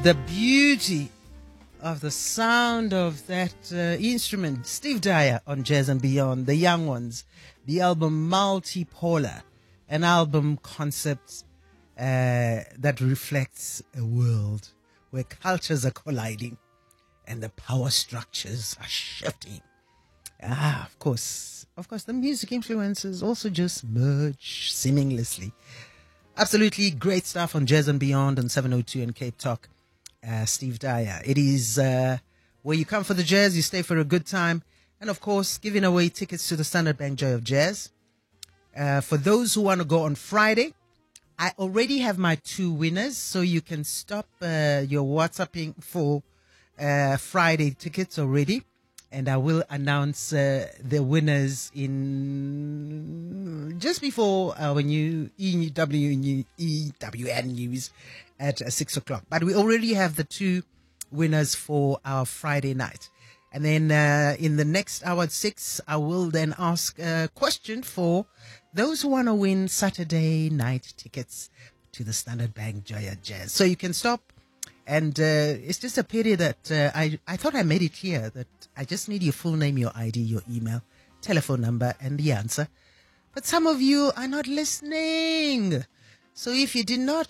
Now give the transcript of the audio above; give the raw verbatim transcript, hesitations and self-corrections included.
the beauty of the sound of that uh, instrument. Steve Dyer on Jazz and Beyond, The Young Ones, the album Multipolar, an album concept uh, that reflects a world where cultures are colliding and the power structures are shifting. Ah, of course, of course, the music influences also just merge seamlessly. Absolutely great stuff on Jazz and Beyond on seven oh two and Cape Talk. Uh, Steve Dyer. It is uh, where you come for the jazz, you stay for a good time, and of course, giving away tickets to the Standard Bank Joy of Jazz. Uh, for those who want to go on Friday, I already have my two winners, so you can stop uh, your WhatsApping for uh, Friday tickets already, and I will announce uh, the winners in just before our new E W N news at uh, six o'clock. But we already have the two winners for our Friday night. And then uh, in the next hour at six, I will then ask a question for those who want to win Saturday night tickets to the Standard Bank Joy of Jazz. So you can stop. And uh, it's just a pity that uh, I, I thought I made it clear that I just need your full name, your I D, your email, telephone number, and the answer. But some of you are not listening. So if you did not